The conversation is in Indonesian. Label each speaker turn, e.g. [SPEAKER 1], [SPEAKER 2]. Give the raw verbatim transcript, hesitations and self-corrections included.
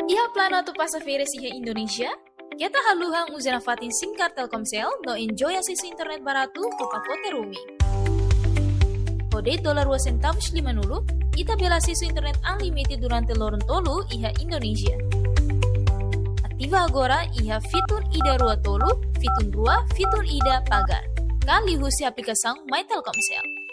[SPEAKER 1] Iha plano tu pasa férias iha Indonesia? Kita haluhang uzana fatin singkar Telkomsel no enjoy akses internet barato ko pacote roaming. Kode dolar dua centavos lima nulu, ita bela akses internet unlimited durante lorong tolu iha Indonesia. Aktiva agora iha fitur ida rua tolu, fitur rua, fitur ida pagar. Kali husi aplikação My Telkomsel.